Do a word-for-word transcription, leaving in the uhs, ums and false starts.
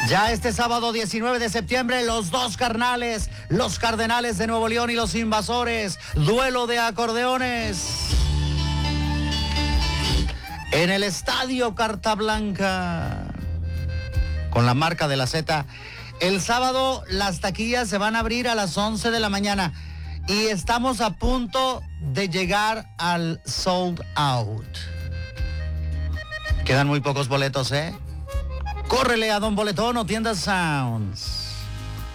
Ya este sábado diecinueve de septiembre, los dos carnales, los Cardenales de Nuevo León y los Invasores, duelo de acordeones en el Estadio Carta Blanca, con la marca de la Z. El sábado las taquillas se van a abrir a las once de la mañana y estamos a punto de llegar al sold out. Quedan muy pocos boletos, ¿eh? Córrele a Don Boletón o Tiendas Sounds.